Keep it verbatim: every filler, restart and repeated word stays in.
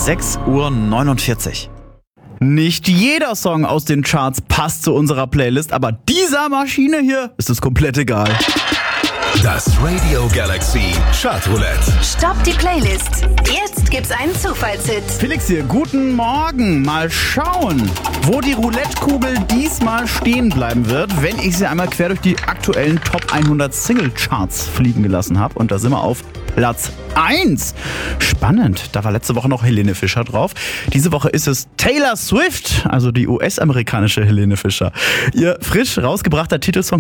sechs Uhr neunundvierzig. Nicht jeder Song aus den Charts passt zu unserer Playlist, aber dieser Maschine hier ist es komplett egal. Das Radio Galaxy Chartroulette. Stopp die Playlist. Jetzt gibt's einen Zufallshit. Felix hier, guten Morgen. Mal schauen, wo die Roulette-Kugel diesmal stehen bleiben wird, wenn ich sie einmal quer durch die aktuellen Top hundert Single-Charts fliegen gelassen habe. Und da sind wir auf Platz eins. Spannend, da war letzte Woche noch Helene Fischer drauf. Diese Woche ist es Taylor Swift, also die U S-amerikanische Helene Fischer. Ihr frisch rausgebrachter Titelsong